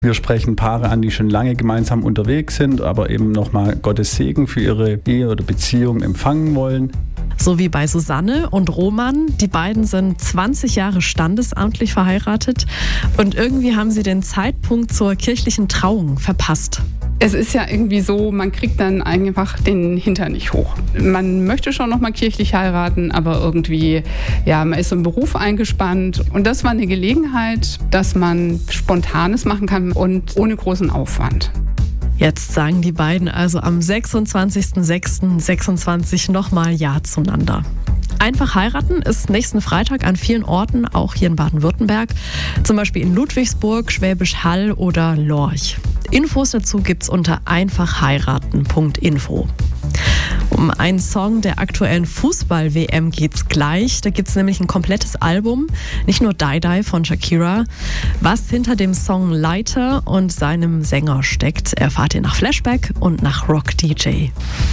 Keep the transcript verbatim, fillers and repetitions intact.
Wir sprechen Paare an, die schon lange gemeinsam unterwegs sind, aber eben nochmal Gottes Segen für ihre Ehe oder Beziehung empfangen wollen. So wie bei Susanne und Roman. Die beiden sind zwanzig Jahre standesamtlich verheiratet und irgendwie haben sie den Zeitpunkt zur kirchlichen Trauung verpasst. Es ist ja irgendwie so, man kriegt dann einfach den Hintern nicht hoch. Man möchte schon noch mal kirchlich heiraten, aber irgendwie, ja, man ist im Beruf eingespannt. Und das war eine Gelegenheit, dass man Spontanes machen kann und ohne großen Aufwand. Jetzt sagen die beiden also am sechsundzwanzigsten sechsten sechsundzwanzig nochmal Ja zueinander. Einfach heiraten ist nächsten Freitag an vielen Orten, auch hier in Baden-Württemberg. Zum Beispiel in Ludwigsburg, Schwäbisch Hall oder Lorch. Infos dazu gibt's unter einfach heiraten punkt info. Um einen Song der aktuellen Fußball-W M geht's gleich. Da gibt's nämlich ein komplettes Album, nicht nur Die Die von Shakira. Was hinter dem Song Lighter und seinem Sänger steckt, erfahrt ihr nach Flashback und nach Rock D J.